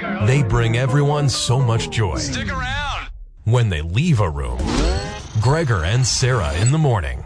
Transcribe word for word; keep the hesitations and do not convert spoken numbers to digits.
They bring everyone so much joy. Stick around. When they leave a room, Gregor and Sarah in the morning.